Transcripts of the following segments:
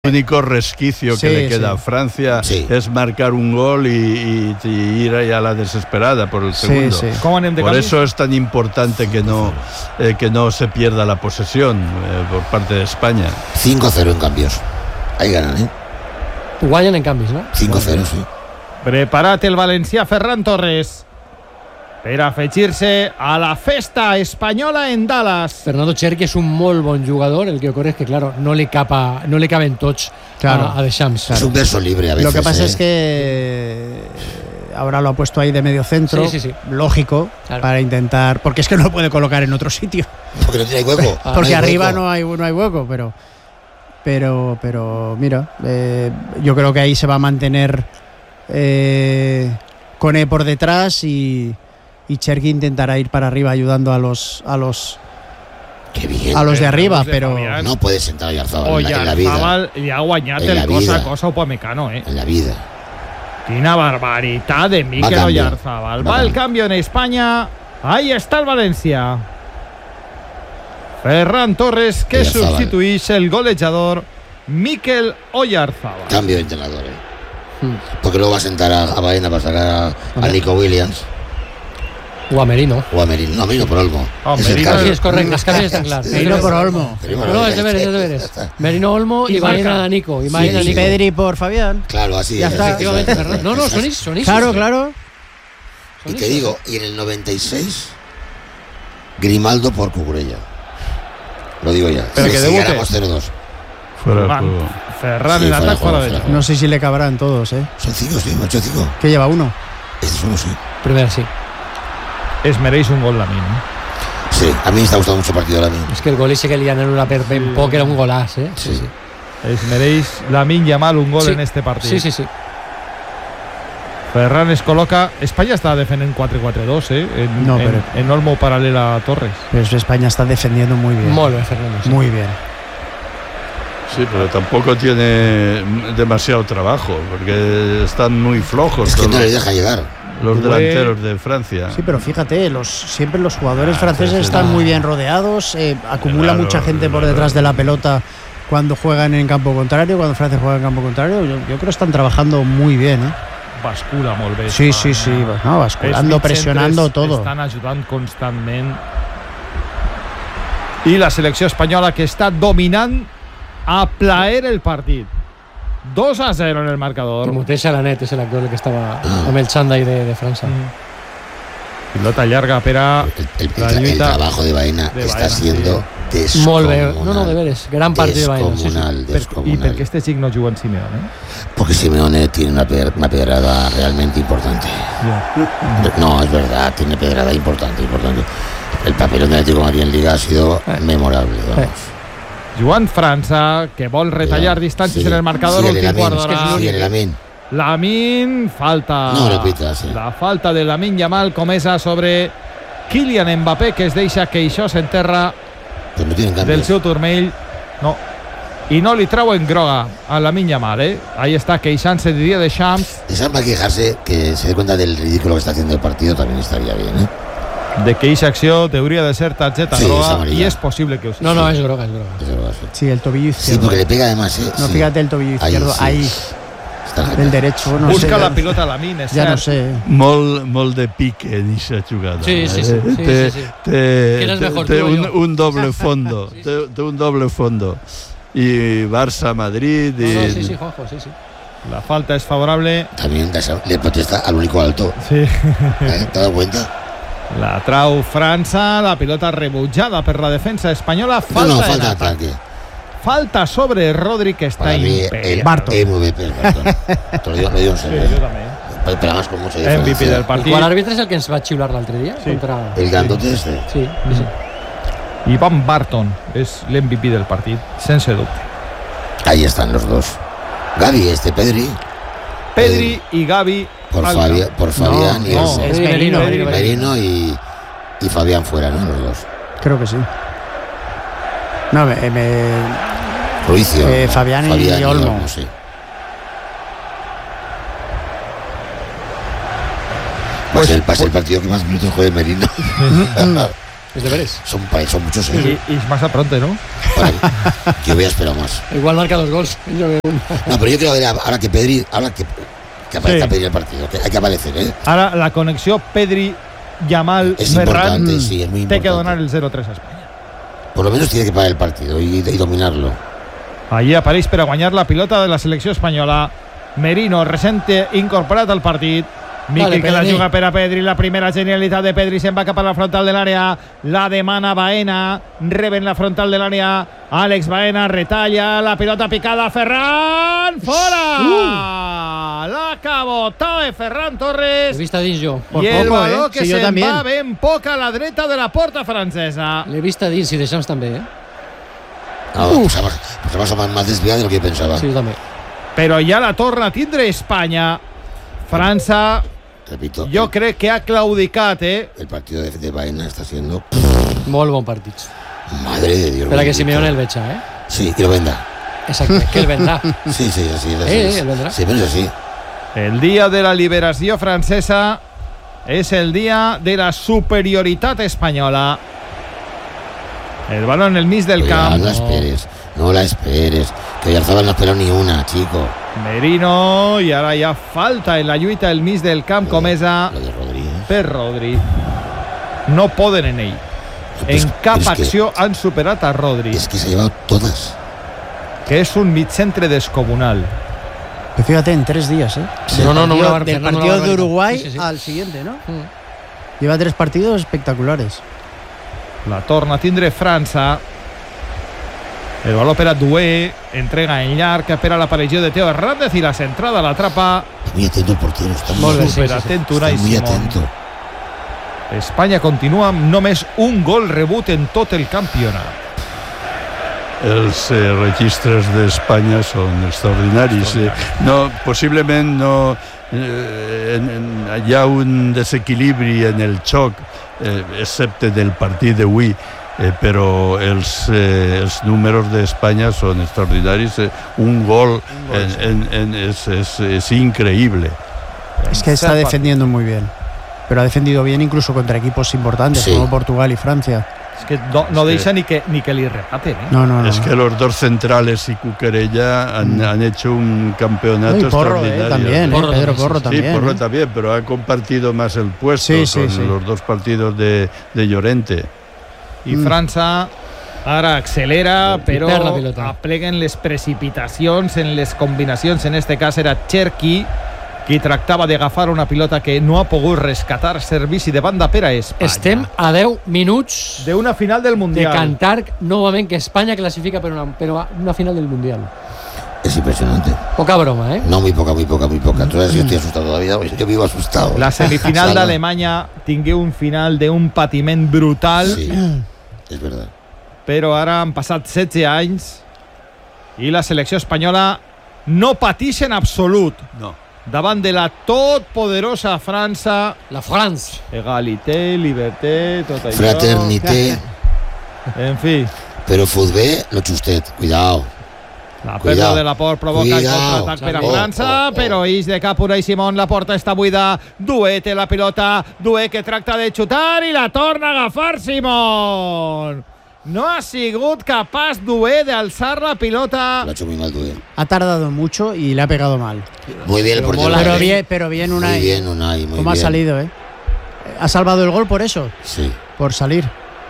El único resquicio que le queda a Francia es marcar un gol y ir ahí a la desesperada por el segundo. Por eso es tan importante que no se pierda la posesión por parte de España. 5-0 en cambios. Ahí ganan, ¿eh? Guanyen en canvis, no? 5-0, sí. Preparat el valencià Ferran Torres per afegir-se a la festa espanyola en Dallas. Fernando Cherki és un molt bon jugador, el que ocurre es que, claro, no le caben tots a Deschamps. Es un verso libre a veces. Lo que pasa es que ahora lo ha puesto ahí de medio centro, lógico, para intentar, porque es que no lo puede colocar en otro sitio. Porque no tiene hueco. Porque arriba no hay hueco, pero mira, yo creo que ahí se va a mantener Koné por detrás y Cherki intentará ir para arriba ayudando a los de arriba, pero no puede sentar a Oyarzabal en la vida. Y ha guanyat el cosa Upamecano, en la vida. Quina barbaritat de Mikel Oyarzabal. Va el cambio en España. Ahí está el Valencia. Ferran Torres que sustituís el golejador Mikel Oyarzabal. Cambio de entrenador, porque luego va a sentar a Baena para sacar a Nico Williams. O a Merino. No, Merino por Olmo. Sí, es correcto, los cambios están claros. Merino por Olmo. No, es deberes. Merino Olmo y Baena Nico. Y Pedri por Fabián. Claro, así ya es. Está. No, son Claro. Y te digo, y en el 96, Grimaldo por Cucurella. Lo digo ya. Pero que debute. Ganamos 0-2. Fuera del juego. Ferran en ataque fuera de. No sé si le cabrán todos, Son 5, sí, 8-5. ¿Qué lleva uno? Este solo sí. Primero sí. Es mereix un gol Lamine. Sí, a mí me está gustando mucho el partido Lamine. Es que el gol ese que le anul·la per ben poc era un golàs, Sí. Es mereix Lamine Yamal un gol en este partido. Sí. Ferran es coloca. España está defendiendo 4-4-2, en Olmo paralela a Torres. Pero España está defendiendo muy bien. Molt bé, Fernando. Sí. Muy bien. Sí, pero tampoco tiene demasiado trabajo, porque están muy flojos. Es que no les deja llegar. Los delanteros de Francia. Sí, pero fíjate, siempre los jugadores franceses están muy bien rodeados, acumula mucha gente por detrás de la pelota cuando juegan en campo contrario, cuando Francia juega en campo contrario. Yo creo que están trabajando muy bien, Bascula molt bé. Sí. No, basculando, presionando todo. Estan ajudant constantment. I la selecció espanyola que està dominant a plaer el partit. 2-0 en el marcador. Timothée Chalanet és l'actor que estava amb el xandall de França. Pilota llarga per a el trabajo de Baena está siendo descomunal. Molt bé. No, de veres. Gran partit de Baena. Descomunal. ¿Y por qué este chico no jugó en Simeone? Porque Simeone tiene una pedrada realmente importante. No, es verdad, tiene pedrada importante. El papelón de Atlético de Madrid en Liga ha sido memorable, vamos. Joan França, que vol retallar distàncies en el marcador l'últim quart d'hora. Lamine, falta. No repita, sí. La falta de Lamine Yamal comesa sobre Kylian Mbappé, que es deixa queixós en terra del seu turmell. No. I no li trauen groga a Lamine Yamal, Ahí está queixant-se Didier Deschamps. Deschamps va a quejarse, que se dé cuenta del ridículo que está haciendo el partido, también estaría bien, De que esa acció hauria de ser tarjeta groga y es posible que No, es groga. Sí, el tobillo izquierdo. Sí, porque le pega además, No, fíjate el tobillo izquierdo, ahí. Del derecho. No busca sé, la pilota Lamine, ya no sé. Molt de pique en esa jugada. Sí. Té un doble fondo. Té un doble fondo. Y Barça-Madrid. Sí, Juanjo, sí. La falta es favorable. También le protesta al único alto. Sí. ¿Te has dado cuenta? La trau França, la pilota rebutjada per la defensa espanyola. Falta ataque. Falta sobre Rodri, que está imperial. Barton. MVP el Barton. Te lo digo en serio. Sí, yo también. Pero además con mucha diferencia. MVP del partido. El àrbitre és el que ens va xiular l'altre dia? Sí. El grandote este. Sí. Ivan Barton es l'MVP del partit, sense dubte. Ahí están los dos. Gavi, Pedri y Gavi. Por Fabián y es Merino y Fabián fuera, ¿no? Los dos. Creo que sí. No, Ruicio. Fabián y Olmo. Sí. Pase el partido que más minutos juegue Merino. Es deberes. Son muchos, Y más a pronto, ¿no? Vale. Yo voy a esperar más. Igual marca 2 goles. No, pero yo quiero ver ahora que Pedri, que aparezca Pedri el partido, que hay que aparecer, ¿eh? Ahora la conexión Pedri, Yamal, Ferran, sí, es muy importante. Té que donar el 0-3 a Espanya. Por lo menos tiene que parar el partido y dominarlo. Allí apareix per a guanyar la pilota de la selecció espanyola. Merino, recente incorporat al partit. Miquel, que la juga per a Pedri. La primera genialitat de Pedri, se'n va cap a la frontal de l'àrea. La demana Baena. Reben la frontal de l'àrea. Àlex Baena retalla. La pilota picada. Ferran. Fora! La cabotada de Ferran Torres. L'he vist a dins jo. I el baló que se'n va ben poc a la dreta de la porta francesa. L'he vist a dins i de Xams també, ¿eh? No, pues más desviado de lo que yo pensaba. Sí, yo también. Però ja la torna a tindre Espanya. França, repito, jo crec que ha claudicat, El partido de Baena está siendo... Molt bon partit. Madre de Dios. Espera que Simeone el vecha, ¿eh? Sí, que lo venda. Exacto, que el vendrá. Sí, así es. El vendrá. Sí, pero es así. El dia de la liberació francesa és el dia de la superioritat espanyola. El balón en el mig del camp. No la esperes. Que Oyarzabal no esperó ni una, chico. Merino, i ara hi ha falta en la lluita al mig del camp, comesa per Rodri. No poden en ell. En cap acció han superat a Rodri. Es que se ha llevado todas. Que es un midcentre descomunal. Pero fíjate, en 3 días, ¿eh? Del partido de Uruguay al siguiente, ¿no? Lleva 3 partidos espectaculares. La torna a tindre França. El baló per a Doué. Entrega en llarg per a l'aparició de Teo Hernández i la centrada l'atrapa. Muy atento el portero. Está muy atento. Muy atento. Espanya continua amb només un gol rebut en tot el campionat. Els registres d'Espanya són extraordinaris. Possiblement no hi ha un desequilibri en el xoc, excepte del partit d'avui, però els números d'Espanya són extraordinaris. Un gol es increíble. Es que está defendiendo muy bien, pero ha defendido bien incluso contra equipos importantes como Portugal y Francia. Es que no deixa ni que li rematen, ¿eh? No. Es que los dos centrales y Cuquerella han hecho un campeonato extraordinario. También, Pedro Porro también. Sí, Porro también, pero ha compartido más el puesto con los dos partidos de Llorente. I França ara accelera, però apleguen les precipitacions en les combinacions. En este cas era Cherki qui tractava d'agafar una pilota que no ha pogut rescatar. Servici de banda per a Espanya. Estem a 10 minuts d'una final del Mundial. De cantar novament que Espanya clasifica per una final del Mundial. Es impresionante. Poca broma, ¿eh? No, muy poca. Entonces yo estoy asustado todavía. Yo vivo asustado. La semifinal d'Alemanya tingué un final d'un patiment brutal. Sí, és verdad. Però ara han passat 16 anys i la selecció espanyola no patix en absolut. No. Davant de la totpoderosa França. La France. Egalité, liberté, tot això. Fraternité. En fi. Però Footbé, no xustet. Cuidao. La pèrdua de Laporte provoca el contraatac per a França, però ix de cap Unai Simón, la porta està buida. Doué té la pilota, Doué que tracta de xutar i la torna a agafar Simón. No ha sigut capaç Doué de alzar la pilota. Lo ha hecho muy mal Doué. Ha tardado mucho y le ha pegado mal. Muy bien el portero. Pero bien Unai. Muy bien Unai, muy ¿Cómo ha salido, ¿Ha salvado el gol por eso? Sí. Por salir.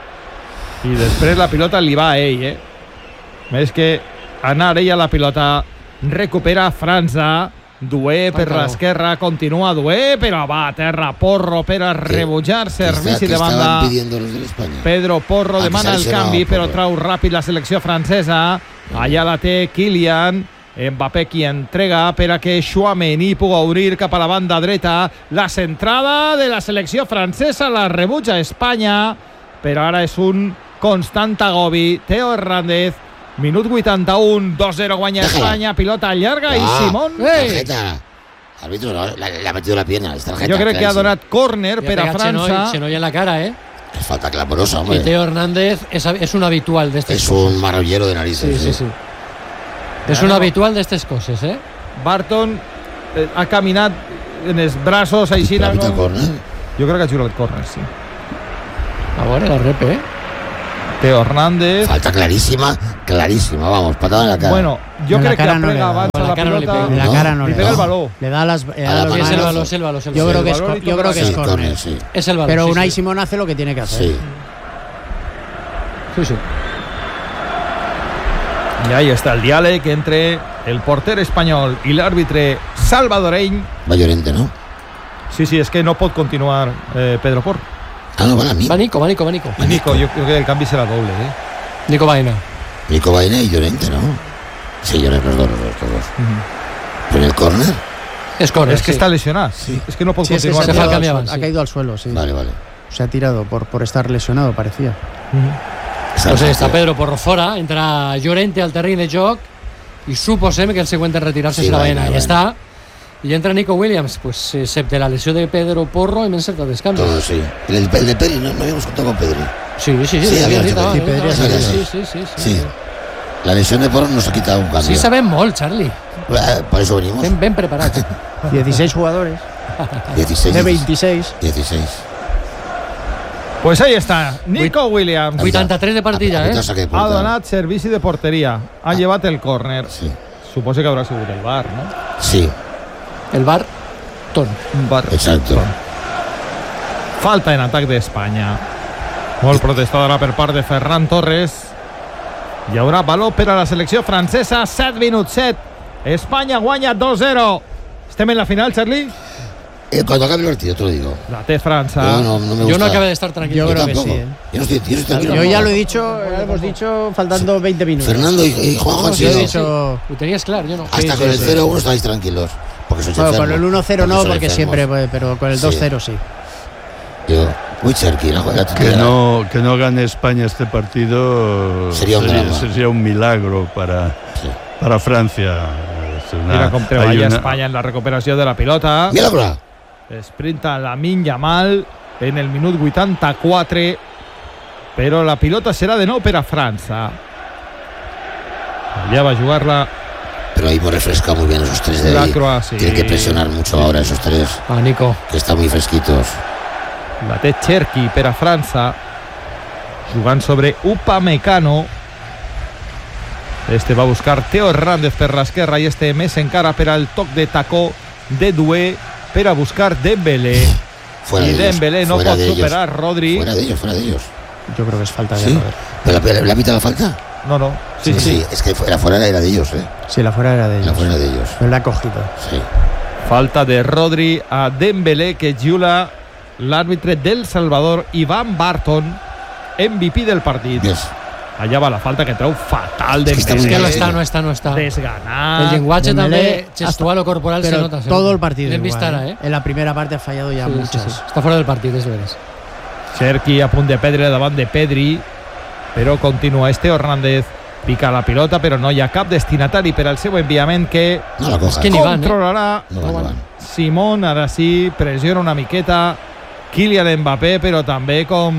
I després la pilota li va a ell, Més que anar ella la pilota, recupera França. Doué per l'esquerra, continua Doué, però va a terra Porro per a rebutjar servici de banda. Pedro Porro demana el canvi, però trau ràpid la selecció francesa. Allà la té Kylian Mbappé, qui entrega per a que Tchouaméni pugui obrir cap a la banda dreta. La centrada de la selecció francesa la rebutja Espanya, però ara és un constant agobi. Teo Hernández, minut 81, 2-0 guanya Espanya, pilota llarga i Simón. Tarjeta. Árbitro, no, le ha metido la pierna. Jo crec que ha donat córner per a França. Xenoi en la cara, Es falta clamorosa, hombre. Y Teo Hernández es un habitual de estas cosas. Es un marrollero de narices. Sí. Es un habitual de estas cosas, Barton ha caminat en els braços així. Jo crec que ha jugat córner, sí. Ahora la repe, Teo Hernández. Falta clarísima, vamos, patada en la cara. Bueno, yo creo que aplega avanza la pelota. En la cara no le pega el balón. Le da las es el balón. Yo creo que es córner. Sí. Es el balón. Pero Unai Simón hace lo que tiene que hacer. Sí. Y ahí está el diálogo entre el portero español y el árbitro salvadoreño. Va Llorente, ¿no? Sí, es que no pot continuar Pedro Porro. No, va a mí. Va Nico. Nico, yo creo que el cambio será doble, Nico Baena y Llorente, ¿no? Sí, Llorente, los dos. Pero en el córner. Es córner. Es que está lesionado. Sí. Es que no puede continuar. Ha caído al suelo, sí. Vale. Se ha tirado por estar lesionado, parecía. Pues està Pedro Porro fora, entra Llorente al terreny de joc i suposem que el següent en retirar-se serà Baena. Ja està. I entra Nico Williams, pues excepte la lesió de Pedro Porro hem encertat els canvis. Todo, sí. El de Pedri, no habíamos contado con Pedri. Sí. Sí. La lesión de Porro nos ha quitado un cambio. Sí sabem molt, Charlie. Por eso venimos. Ben preparats. 16 jugadores. 16. De 26. 16. Pues ahí está, Nico Williams. 83 de partida, Ha donat servici de porteria. Ha llevat el córner. Sí. Suposo que habrá sigut el VAR, ¿no? Sí. El VAR, VAR. Exacto. Falta en atac d'Espanya. Molt protestada per part de Ferran Torres. Hi haurà valor per a la selecció francesa. 7 minuts, 7. Espanya guanya 2-0. Estem en la final, Charlie? Cuando acabe el partido, te lo digo. La té França. No me gusta. Yo no acabé de estar tranquilo. Yo creo que sí. Yo no estoy tranquilo. Yo ya lo he dicho, hemos dicho faltando 20 minutos. Fernando y Juanjo han sido. Lo tenías claro, yo no. Hasta con el 0-1 estáis tranquilos. Porque sois Bueno, con el 1-0 porque no, sois porque enfermos. siempre, pero con el 2-0 sí. Yo, muy cerquita, que no gane España este partido sería un milagro para Francia. Mira com treballa Espanya en la recuperació de la pilota. Milagro. Sprinta Lamine Yamal en el minut 84, però la pilota serà de nou per a França. Allà va jugar-la. Pero ahí hemos refrescado muy bien esos tres de ahí. Sí. Tienen que presionar mucho ahora esos tres. Nico. Que están muy fresquitos. La té Cherki per a França, jugant sobre Upamecano. Este va a buscar Teo Hernández per l'esquerra i este més encara per al toc de tacó de Doué per a buscar Dembélé. Y Dembélé no pot superar Rodri. Fuera de ellos. Yo creo que es falta de ¿Sí? ¿Pero la mitad la falta? No. Sí. Es que la fuera era de ellos, Sí, la fuera era de ellos. La fuera de ellos. Pero la ha cogido. Sí. Falta de Rodri a Dembélé que xiula l'àrbitre del Salvador, Ivan Barton, MVP del partit. Yes. Allà va la falta que treu fatal de Es que no está. Desganat. El lenguaje també gestual o corporal se nota. Todo el partido l'hem vist ara, En la primera parte ha fallado ya muchas. Sí. Està fora del partit, és veres. Cherki a punt de perdre davant de Pedri, però continua Teo Hernández, pica la pilota, però no hi ha cap destinatari per al seu enviament que controlarà Simón. Ara sí, pressiona una miqueta Kylian Mbappé, però també com...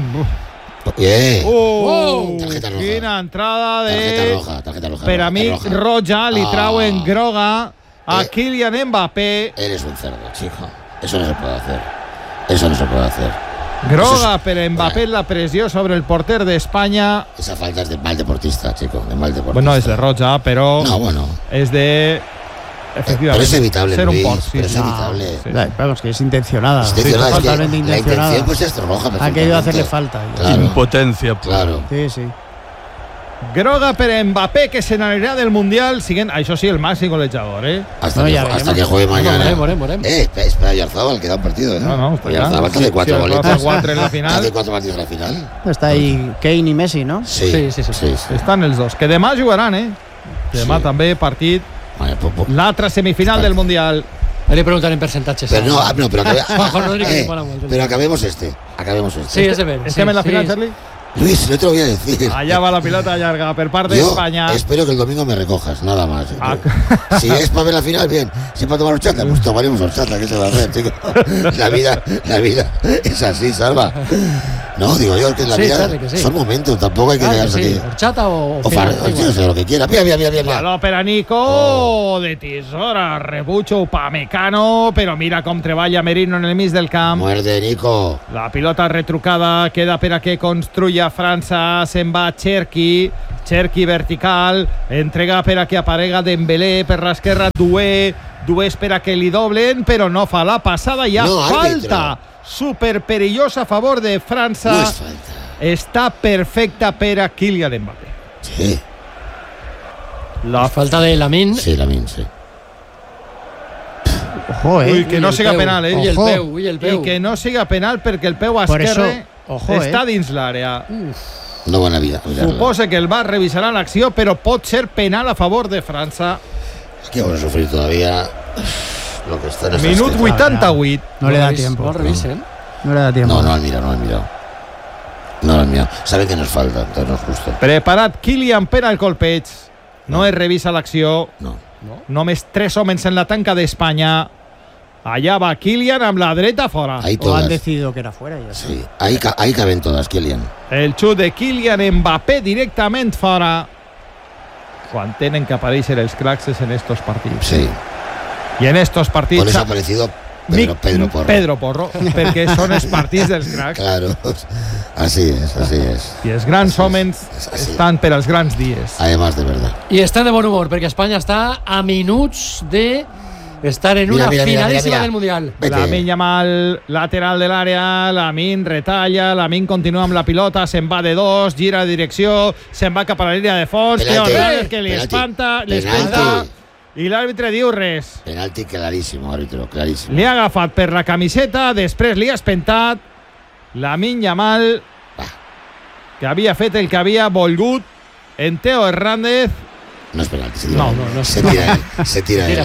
Tarjeta roja. Quina entrada de... Tarjeta roja. Per a mi, roja, li trauen groga a Kylian Mbappé. Eres un cerdo, chico. Eso no se puede hacer. Groga per Mbappé, la pressió sobre el porter d'Espanya. Esa falta es de mal deportista, chico. Bueno, és de roja, però... No, bueno. És de... Efectivamente. Pero es evitable, ser Luis, un porc, pero es evitable. Sí. Vamos, que es intencionada. Totalmente intencionada. La intención pues es roja. Ha querido hacerle falta. Claro. Impotencia. Claro. Sí. Groga per Mbappé, que se n'anirà del Mundial, siguent, això sí, el màxim golejador, Hasta que juegue mañana. Morem. Espera, Yarzabal, queda un partido, No, Yarzabal está de 4 boletas. 4 en la final. Está de 4 partidos en la final. Está ahí Kane y Messi, ¿no? Sí. Estan els dos, que demà jugaran, Demà també partit. L'altra semifinal del Mundial. Ahí le preguntan en porcentajes. Pero pero acabemos este. Sí, es de ver. ¿Estem en la final, Charlie? Luis, no te lo voy a decir. Allá va la pilota llarga per part d'Espanya. Espero que el domingo me recojas, nada más. Si es para ver la final, bien. Si es para tomar horchata, pues tomaremos horchata. ¿Qué se va a hacer, chico? La vida es así, Salva. No, digo yo, que en la vida son momentos, tampoco hay que quedarse aquí. Horchata o lo que quiera. Mira. Baló Nico, de tisora, rebucho Upamecano, pero mira com treballa Merino en el mig del camp. Muerde, Nico. La pilota retrucada, queda per a que construya França, se'n va Cherki vertical, entrega per a que aparega Dembélé, per l'esquerra Doué espera que li doblen, però no fa la passada, hi ha falta super perillosa a favor de França. No és falta. Està perfecta per a Kylian Mbappé. Sí. La falta de Lamine. Sí, Lamine, sí. Ojo, Ui, que no siga penal, Ui, el peu. I que no siga penal perquè el peu esquerre està dins l'àrea. No van a vida. Suposa que el VAR revisarà l'acció, però pot ser penal a favor de França. Aquí vamos a sufrir todavía lo que está en esta Minut 88. No le da tiempo. No revisen. No le da tiempo. No lo han mirado. Sabe que nos falta, entonces no es justo. Preparat Kylian per al colpeig. No es revisa l'acció. No. Només 3 homes en la tanca d'Espanya. Allá va Kylian amb la dreta fora. Ahí O han decidido que era fuera. Ya sí, ahí caben todas, Kylian. El xut de Kylian Mbappé directament fora. Quan tenen que aparèixer els cracs és en estos partits. Sí. I en estos partits... Por eso ha aparecido Pedro Porro. Perquè són els partits dels cracs. Claro, así es. I els grans homes estan per als grans dies. Además, de verdad. I estan de bon humor, perquè Espanya està a minuts de estar en una finalíssima del Mundial. Lamine Yamal, lateral de l'àrea, Lamine retalla, Lamine continua amb la pilota, se'n va de dos, gira de direcció, se'n va cap a la línia de fons, que li espanta, i l'àrbitre diu res. Penalti clarísimo, árbitro, clarísimo. Li ha agafat per la camiseta, després li ha espentat. Lamine Yamal, que havia fet el que havia volgut en Theo Hernández. No es penalti, se tira él.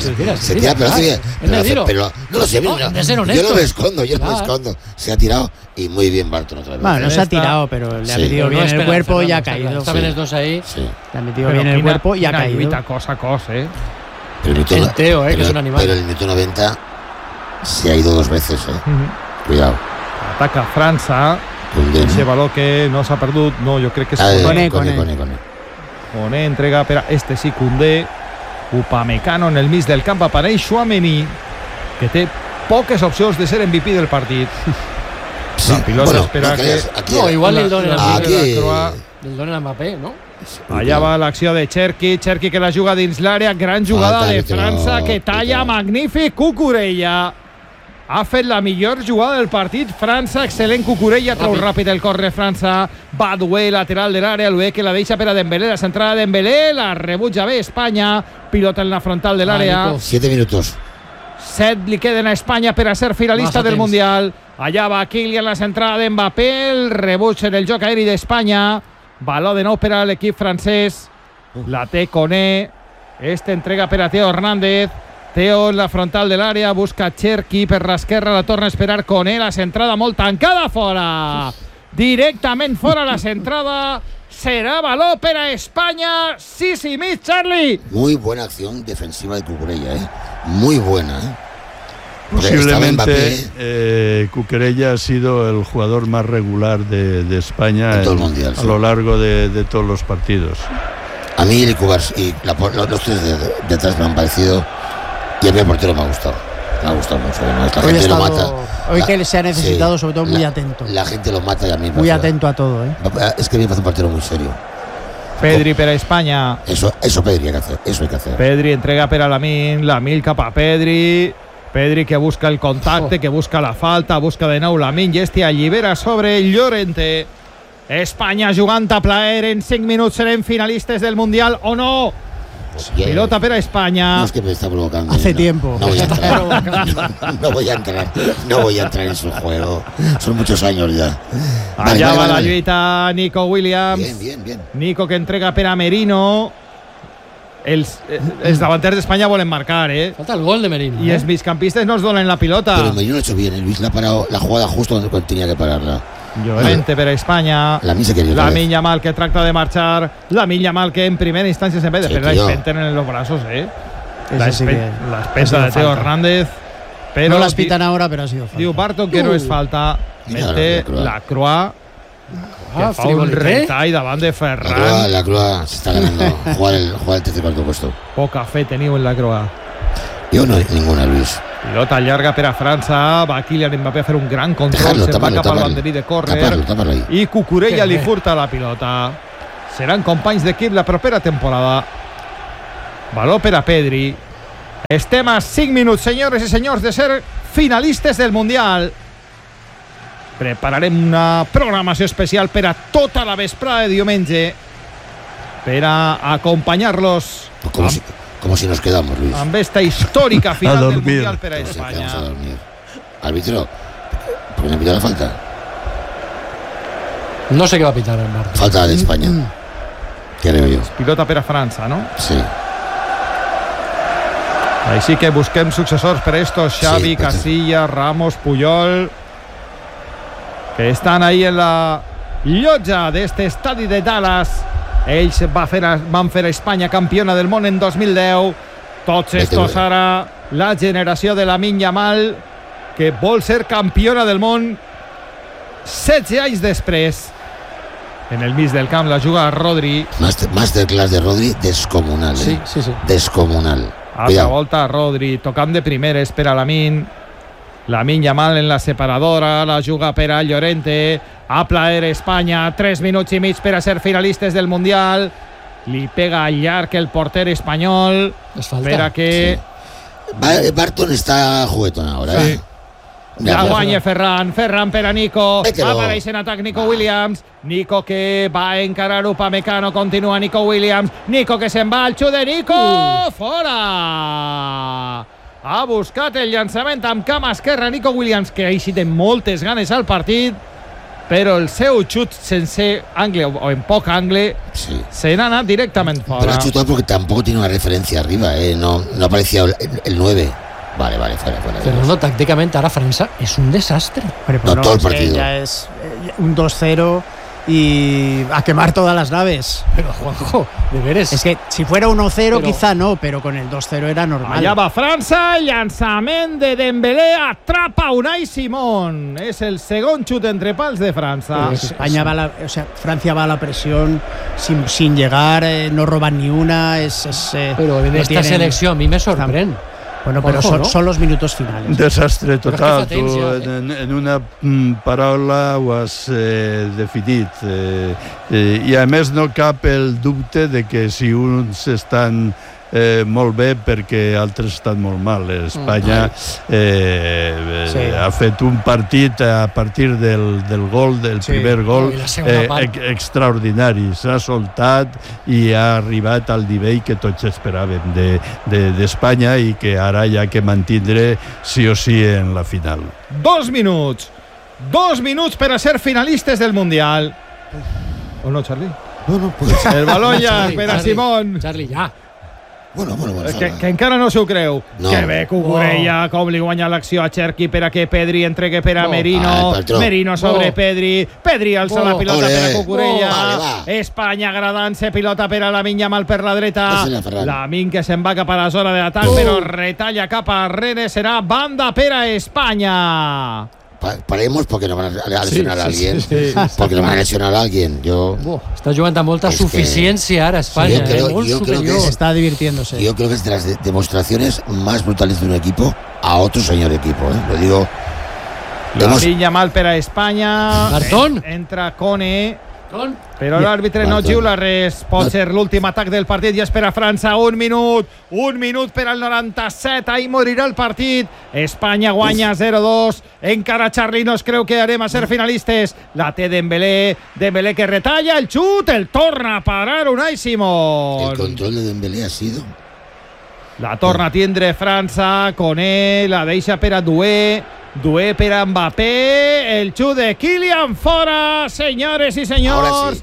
Pero no lo sé, yo no me escondo. Se ha tirado y muy bien Barton otra vez. Bueno, no se ha tirado, pero le ha metido bien el cuerpo y ha caído. Estaven els dos ahí. Le ha metido bien el cuerpo y ha caído. Lluita cosa a cosa, El Teo, que es un animal. Pero el minuto 90 se ha ido 2 veces, Cuidado. Ataca França. Ese baló que no s'ha perdut. No, jo crec que és Koné entrega per a sí, Koundé. Upamecano en el mig del camp. Apareix Tchouaméni, que té poques opcions de ser MVP del partit. Sí, la pilota espera que... No, igual el donen a Mbappé, ¿no? Allà va l'acció de Cherki que la juga dins l'àrea. Gran jugada de França que talla. Magnífic Cucurella. Ha fet la millor jugada del partit França, excel·lent Cucurella, trau ràpid el corre França, va Doué, lateral de l'àrea, Doué que la deixa per a Dembélé, la centrada de Dembélé, la rebutja bé Espanya, pilota en la frontal de l'àrea. 7 minutos. 7 li queden a Espanya per a ser finalista del Mundial. Allà va Kylian, la centrada de Mbappé, el rebuig en el joc aeri d'Espanya, baló de nou per a l'equip francès, la té Koné, entrega per a Theo Hernández. Theo en la frontal de l'àrea, busca Cherki per l'esquerra, la torna a esperar Koné, la centrada molt tancada fora. Directament fora la centrada. Serà baló per a Espanya. 6,5, Charlie. Muy buena acción defensiva de Cucurella, muy buena, Posiblemente Cucurella ha sido el jugador más regular de España en todo el mundial, a lo largo de todos los partidos. A mí los 3 detrás me han parecido. Y a mí el portero me ha gustado mucho. La gente lo mata. Hoy que se ha necesitado, sobre todo, muy atento. La gente lo mata y a mí muy atento a todo, Es que a mí me parece un portero muy serio. Pedri per a Espanya. Eso Pedri hay que hacer. Eso hay que hacer. Pedri entrega per a Lamine cap a Pedri que busca el contacte, que busca la falta, busca de nou Lamine i allibera sobre Llorente. Espanya jugant a plaer, en 5 minuts serem finalistes del Mundial o no. Pilota per a Espanya. No, es que me está provocando. Hace tiempo. No voy a entrar. No voy a entrar en su juego. Son muchos años ya. Allà va la lluita Nico Williams. Bien. Nico que entrega per a Merino. Els davanters d'Espanya volen marcar, Falta el gol de Merino. Y els migcampistes no es donen la pilota. Pero Merino lo ha hecho bien, Luis le ha parado la jugada justo donde tenía que pararla. Llorente per a Espanya. Lamine Yamal que tracta de marchar. Lamine Yamal que en primera instancia se ve de la espenten en los brazos, La espesa de Theo Hernández. Pero no las pitan ahora, pero ha sido falta. Diu Barton que no es falta. Mete la Croix Fa un retall davant de Ferran. La Croa s'està ganando. Jugar el tercer cuarto puesto. Poca fe teniu en la Croa. Jo no, ninguna, Luis. Pilota llarga per a França. Va Kylian Mbappé a fer un gran control. Se va cap al banderí de córner. I Cucurella li furta la pilota. Seran companys d'equip la propera temporada. Valor per a Pedri. Estem a 5 minuts, senyores i senyors, de ser finalistes del Mundial. Prepararem una programació especial per a tota la vesprada de diumenge per a acompanyar-los como si nos quedamos, Luis, amb esta històrica final del Mundial per a Espanya. Árbitro, ¿por qué no pita la falta? No sé què va pitar el Marc. Falta de España, creo yo. Pilota per a França, no? Sí. Així que busquem successors per a estos. Xavi, Casillas, Ramos, Puyol, que estan ahí en la llotja d'este estadi de Dallas. Ells van fer a Espanya campiona del món en 2010. Tots estos ara, la generació de Lamine Yamal, que vol ser campiona del món 16 anys després. En el mig del camp la juga Rodri. Masterclass de Rodri descomunal. Sí. Descomunal. Altra volta Rodri, tocant de primeres per a Lamine Yamal en la separadora, la juga per a Llorente. A plaer Espanya, 3 minuts i mig per a ser finalistes del Mundial. Li pega al llarg el porter espanyol per a que... Sí. Barton està juguetón ahora. Sí. La guanya Ferran per a Nico. Apareix en atac Nico Williams. Nico que va a encarar Upamecano. Continua Nico Williams. Nico que se'n va al xut de Nico. Fora! Ha buscat el llançament amb cama esquerra Nico Williams, que ha eixit amb moltes ganes al partit, però el seu xut sense angle o en poc angle se n'ha anat directament fora. Pero ha chutado porque tampoco tiene una referencia arriba, no aparecía el 9. Vale, fuera. Fernando, tácticamente ahora Francia es un desastre. No, todo el partido. Ya es un 2-0 y a quemar todas las naves. Pero Juanjo, de veres. Es que si fuera 1-0 quizá no, pero con el 2-0 era normal. Allà va França, el llançament de Dembélé, atrapa Unai Simón. És el segon xut entre pals de França. Francia va a la presión sin llegar, no roban ni una. Pero en esta selección a mí me sorprende. Bueno, pero son los minutos finales. Un desastre total. Tu en una paraula ho has definit. I a més no cap el dubte de que si uns estan molt bé perquè altres estan molt mal. Espanya ha fet un partit a partir del gol, del primer gol, extraordinari. S'ha soltat i ha arribat al nivell que tots esperàvem d'Espanya i que ara hi ha que mantindre sí o sí en la final. 2 minuts per a ser finalistes del Mundial. ¿O no, Charlie? No, pues. El balón ja per a Simón. Charlie, ja. Bueno. Que encara no s'ho creu. No. Que bé Cucurella, com li guanya l'acció a Cherki per a que Pedri entregue per a Merino. Merino sobre Pedri. Pedri alça la pilota per a Cucurella. Espanya agradant-se, pilota per a Lamine Yamal per la dreta. Lamine que se'n va cap a la zona d'atac, però retalla cap a Rene. serà banda per a Espanya. Paremos porque nos van a lesionar a alguien. Porque nos van a lesionar a alguien. Está jugando a molta suficiencia ahora España. Yo creo que está divirtiéndose. Yo creo que es de las demostraciones más brutales de un equipo a otro señor equipo. Lo digo. Lamine Yamal per a Espanya. Martón. Entra Kone. Però l'àrbitre no xiula res. Pot ser l'últim atac del partit i és per a França. Un minut per al 97. Ahí morirà el partit. Espanya guanya 0-2. Encara Charlie no es creu que harem a ser finalistes. La té Dembélé que retalla el xut, el torna a parar Unai Simón. El control de Dembélé ha sido. La torna a tindre França. Koné la deixa per a Doué per a Mbappé, el xut de Kylian fora, senyores i senyors.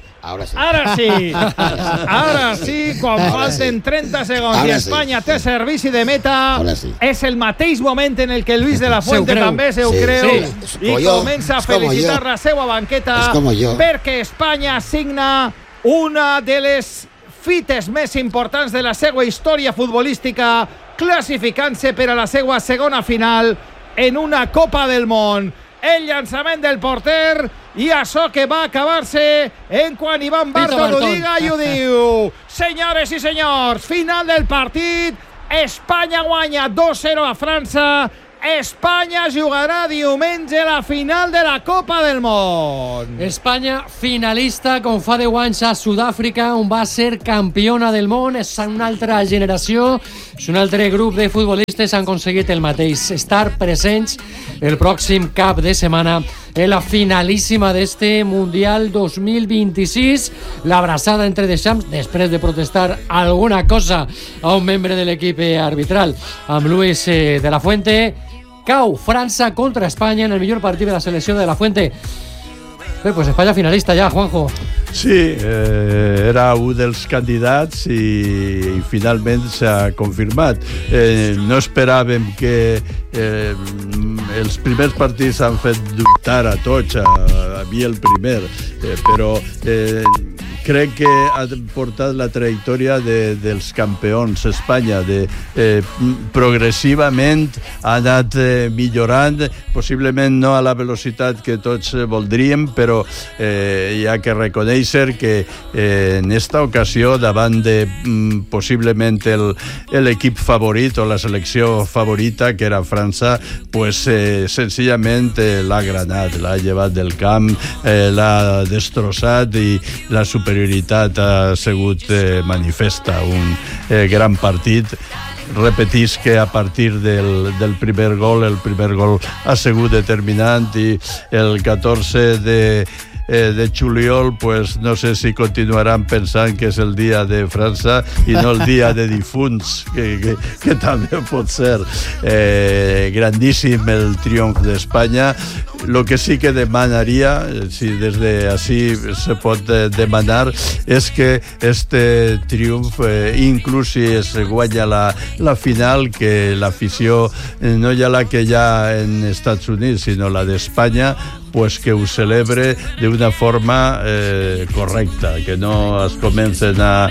Ara sí, quan falten 30 segons i Espanya té servici de meta, és el mateix moment en el que Luis de la Fuente també se ho creu i comença a felicitar la seva banqueta perquè Espanya signa una de les fites més importants de la seva història futbolística, classificant-se per a la seva segona final en una Copa del Món. El llançament del porter i això que va acabar-se en quan Ivan Barton ho diga i ho diu. Senyores i senyors, final del partit, Espanya guanya 2-0 a França. Espanya jugarà diumenge la final de la Copa del Món. Espanya finalista com fa 10 anys a Sud-àfrica, on va ser campiona del món. És una altra generació, és un altre grup de futbolistes han aconseguit el mateix, estar presents el pròxim cap de setmana en la finalíssima d'este Mundial 2026. L'abraçada entre Deschamps després de protestar alguna cosa a un membre de l'equip arbitral amb Luis de la Fuente. Cau França contra Espanya en el millor partit de la selecció de la Fuente. Pues Espanya finalista ja, Juanjo. Sí, era un dels candidats i finalment s'ha confirmat. No esperàvem que els primers partits han fet dubtar a tots, a mi el primer, però crec que ha portat la trajectòria dels campions Espanya, progressivament ha anat millorant, possiblement no a la velocitat que tots voldríem, però hi ha que reconèixer que en esta ocasió, davant de possiblement l'equip favorit o la selecció favorita, que era França, pues senzillament l'ha granat, l'ha llevat del camp, l'ha destrossat i la superioritat ha sigut manifesta. Un gran partit. Repetís que a partir del primer gol, el primer gol ha sigut determinant i el 14 de juliol, pues no sé si continuaran pensant que és el dia de França i no el dia de difunts, que també pot ser. Grandíssim el triomf d'Espanya. Lo que sí que demanaria, si des d'ací se pot demanar, és que este triomf, inclús si es guanya la final, que l'afició, no ja la que hi ha en Estats Units, sinó la d'Espanya, pues que ho celebre d'una forma correcta, que no es comence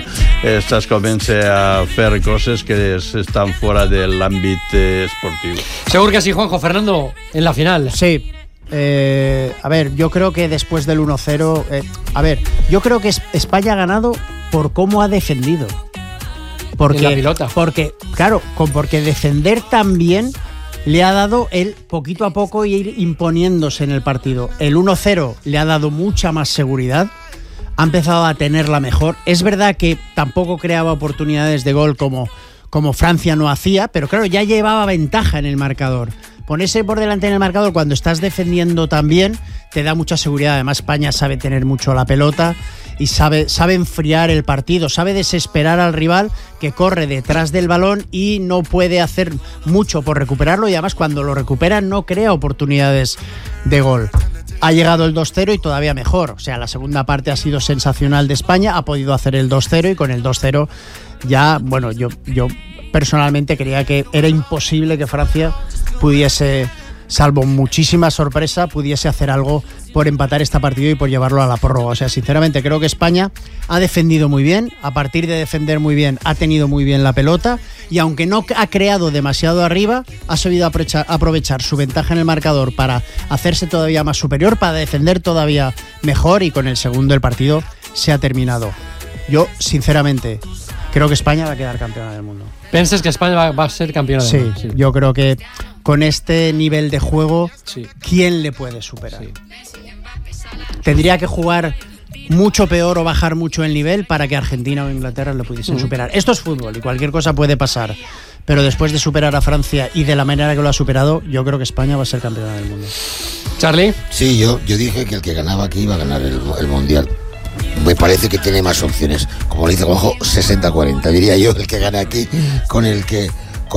a fer coses que estan fora de l'àmbit esportiu. Segur que sí, Juanjo. Fernando, en la final. Sí. A ver, yo creo que después del 1-0, yo creo que España ha ganado por cómo ha defendido. Porque, la pilota. Porque defender también le ha dado el poquito a poco ir imponiéndose en el partido. El 1-0 le ha dado mucha más seguridad, ha empezado a tenerla mejor. Es verdad que tampoco creaba oportunidades de gol como Francia no hacía, pero claro, ya llevaba ventaja en el marcador. Ponerse por delante en el marcador cuando estás defendiendo también te da mucha seguridad. Además, España sabe tener mucho la pelota y sabe enfriar el partido, sabe desesperar al rival que corre detrás del balón y no puede hacer mucho por recuperarlo, y además cuando lo recupera no crea oportunidades de gol. Ha llegado el 2-0 y todavía mejor. O sea, la segunda parte ha sido sensacional de España, ha podido hacer el 2-0 y con el 2-0 ya, bueno, yo personalmente creía que era imposible que Francia pudiese, salvo muchísima sorpresa, pudiese hacer algo por empatar este partido y por llevarlo a la prórroga. O sea, sinceramente creo que España ha defendido muy bien, a partir de defender muy bien ha tenido muy bien la pelota, y aunque no ha creado demasiado arriba, ha sabido aprovechar su ventaja en el marcador para hacerse todavía más superior, para defender todavía mejor, y con el segundo el partido se ha terminado. Yo, sinceramente, creo que España va a quedar campeona del mundo. ¿Piensas que España va a ser campeona del mundo? Sí, yo creo que con este nivel de juego, sí, ¿quién le puede superar? Sí. Tendría que jugar mucho peor o bajar mucho el nivel para que Argentina o Inglaterra lo pudiesen superar. Esto es fútbol y cualquier cosa puede pasar, pero después de superar a Francia y de la manera que lo ha superado, yo creo que España va a ser campeona del mundo. ¿Charlie? Sí, yo dije que el que ganaba aquí iba a ganar el Mundial. Me parece que tiene más opciones, como le dice Juanjo, 60-40, diría yo, el que gana aquí con el que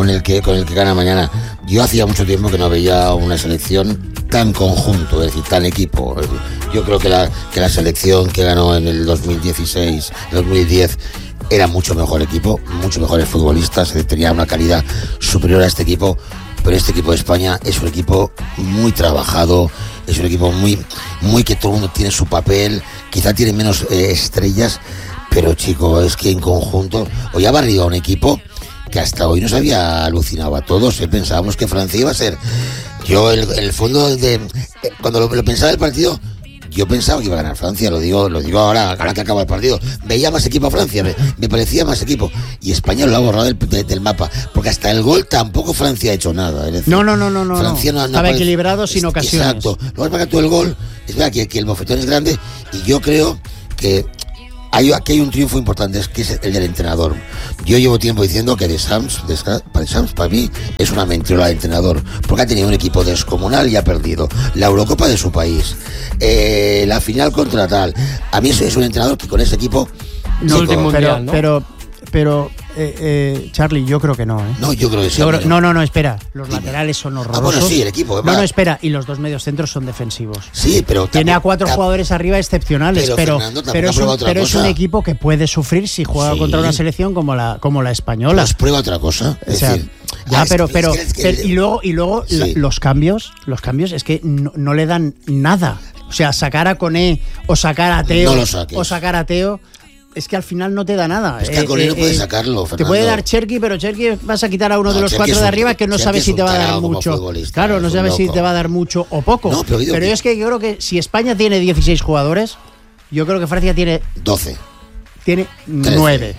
gana mañana. Yo hacía mucho tiempo que no veía una selección tan conjunto, es decir, tan equipo. Yo creo que la selección que ganó en el 2016, 2010, era mucho mejor equipo, mucho mejores futbolistas, tenía una calidad superior a este equipo. Pero este equipo de España es un equipo muy trabajado, es un equipo muy que todo el mundo tiene su papel, quizá tiene menos estrellas, pero chico, es que en conjunto hoy ha barrido a un equipo que hasta hoy nos había alucinado a todos. Pensábamos que Francia iba a ser. Yo, el fondo cuando lo pensaba el partido, yo pensaba que iba a ganar Francia, lo digo ahora que acaba el partido. Veía más equipo a Francia, me parecía más equipo. Y España lo ha borrado del mapa, porque hasta el gol tampoco Francia ha hecho nada. Es decir, no. Francia no estaba equilibrado sin ocasiones. Exacto. Luego para tú el gol, es verdad que el bofetón es grande, y yo creo que aquí hay un triunfo importante, que es el del entrenador. Yo llevo tiempo diciendo que Deschamps, para mí, es una mentira de entrenador, porque ha tenido un equipo descomunal y ha perdido la Eurocopa de su país, la final contra tal. A mí es un entrenador que con ese equipo... Pero Charlie, yo creo que no, ¿eh? No, yo creo que sí. No, espera. Los laterales son horrorosos. Bueno, sí, el equipo. No, espera. Y los dos mediocentros son defensivos. Sí, pero... Tiene a 4 jugadores arriba excepcionales, pero es un equipo que puede sufrir si juega contra una selección como la española. Pues prueba otra cosa. Es decir... Ya, y luego los cambios es que no le dan nada. O sea, sacar a Koné o sacar a Teo... No lo saques. O sacar a Teo... Es que al final no te da nada. Es que a Koné no puedes sacarlo, Fernando. Te puede dar Cherki, pero Cherki vas a quitar a uno de los 4 de arriba que no sabes si te va a dar mucho. Claro, no sabes si te va a dar mucho o poco. No, pero es que yo creo que si España tiene 16 jugadores, yo creo que Francia tiene 12. Tiene 9.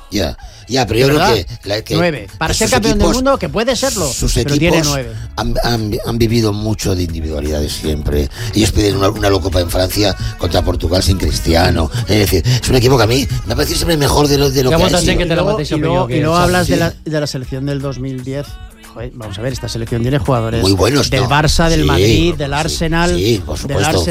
Ya, pero yo creo que 9. Para ser campeón del mundo, que puede serlo, pero tiene 9. Han vivido mucho de individualidades siempre. Ellos piden una Eurocopa en Francia contra Portugal sin Cristiano. Es decir, es un equipo que a mí me ha parecido siempre mejor de lo que ha sido. Y luego hablas de la selección del 2010. Joder, vamos a ver, esta selección tiene jugadores muy buenos, del Barça, del Madrid, del Arsenal, por supuesto,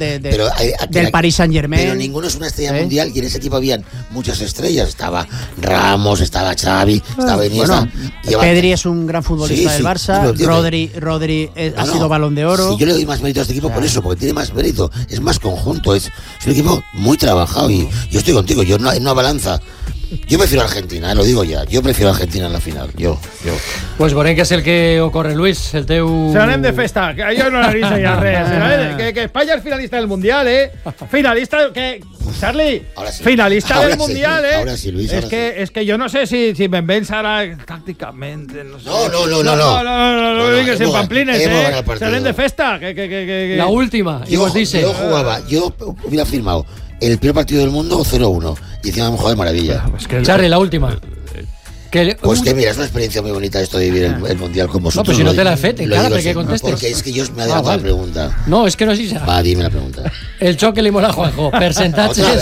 del Paris Saint-Germain. Pero ninguno es una estrella mundial, y en ese equipo habían muchas estrellas. Estaba Ramos, estaba Xavi, estaba Iniesta. Pedri es un gran futbolista del Barça, Rodri ha sido Balón de Oro. Sí, yo le doy más mérito a este equipo por eso, porque tiene más mérito, es más conjunto, es un equipo muy trabajado, y yo estoy contigo, yo en una balanza. Yo prefiero a Argentina, lo digo ya. Yo prefiero a Argentina en la final. Yo. Pues veurem que és el que ocorre, Luis, el teu... Se anem de festa, que jo no analitzo ja res. Que España és finalista del Mundial, Finalista... Charlie, sí. Finalista del Mundial, Ahora sí, Luis. Es que yo no sé si me ven ahora tácticamente. No sé. No, vengas en pamplines, Se anem de festa. La última, yo hubiera firmado el peor partido del mundo 0-1 y encima hemos jugado de maravilla. Charlie, la última. Pues que mira, es una experiencia muy bonita esto de vivir el Mundial con vosotros. No, pues si no te la he fet, encara, perquè contestes. Porque es que yo me adelanto la pregunta. No, es que no sé si... Va, dime la pregunta. El xoc que li mola a Juanjo. Percentatges.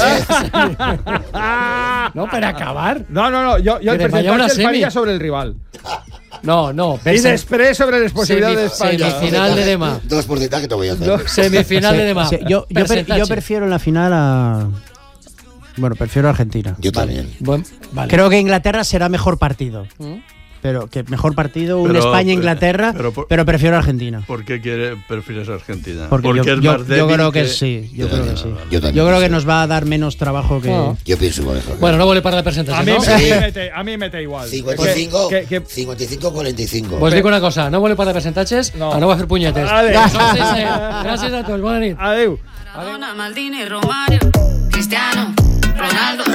No, per acabar. No. Yo el percentatge el faria sobre el rival. No. Y després sobre les possibilitats d'Espanya. Semifinal de demà. 2% que te voy a hacer. Semifinal de demà. Yo prefiero en la final a... Bueno, prefiero a Argentina. Yo también. Vale. Creo que Inglaterra será mejor partido. Pero que mejor partido un España-Inglaterra, pero prefiero a Argentina. ¿Por qué prefieres a Argentina? Porque yo creo que sí. Yo creo que nos va a dar menos trabajo que... Yo pienso igual. Bueno, no vuelve para la presentación. A mí mete igual. 55-45. Pues digo una cosa, no vuelve para de percentatges, no voy a hacer puñetes. Gràcies a tots, bona nit. Adeu. Maldini, Romario, Cristiano, Ronaldo.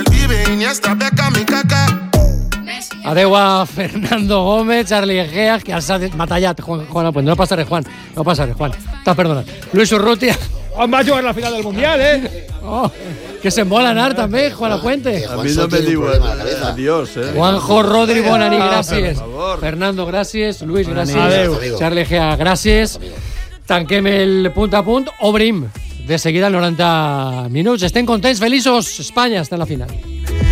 Adeu a Fernando Gómez, Charlie Egea, que s'ha matallat. Juan, pues no pasa res, Juan. T'has perdonat. Luis Urrutia. On va jugar la final del Mundial, que se'n vol anar també, Juan Apuente. A mi no me diu adiós, Juanjo, Rodri, bona nit, gràcies. Fernando, gràcies. Luis, gràcies. Adeu. Charlie Egea, gràcies. Tanquem el punt a punt. Obrim de seguida els 90 minuts. Estem contents, feliços. Espanya està en la final.